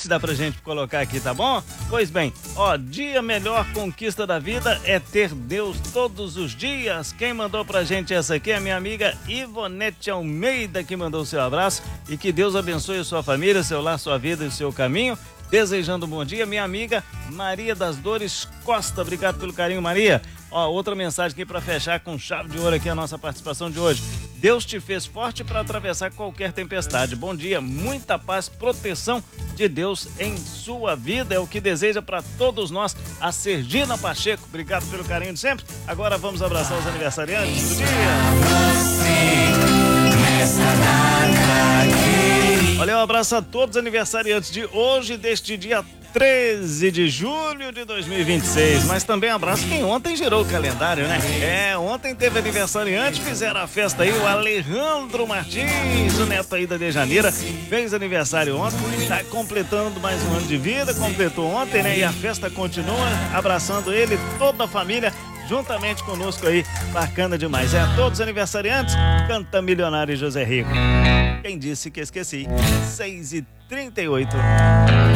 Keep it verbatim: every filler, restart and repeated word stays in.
sete dá pra gente colocar aqui, tá bom? Pois bem, ó, dia melhor conquista da vida é ter Deus todos os dias. Quem mandou pra gente essa aqui é a minha amiga Ivonete Almeida, que mandou o seu abraço, e que Deus abençoe a sua família, seu lar, sua vida e o seu caminho. Desejando um bom dia, minha amiga Maria das Dores Costa. Obrigado pelo carinho, Maria. Ó, outra mensagem aqui para fechar com chave de ouro aqui a nossa participação de hoje. Deus te fez forte para atravessar qualquer tempestade. Bom dia, muita paz, proteção de Deus em sua vida. É o que deseja para todos nós a Sergina Pacheco. Obrigado pelo carinho de sempre. Agora vamos abraçar os aniversariantes do dia. Olha, um abraço a todos os aniversariantes de hoje, deste dia treze de julho de dois mil e vinte e seis. Mas também um abraço quem ontem girou o calendário, né? É, ontem teve aniversariante, fizeram a festa aí, o Alejandro Martins, o neto aí da Dejaneira, fez aniversário ontem, tá completando mais um ano de vida, completou ontem, né? E a festa continua, abraçando ele, toda a família, juntamente conosco aí, bacana demais. É, a todos os aniversariantes, canta Milionário José Rico. Quem disse que esqueci? seis e trinta e oito.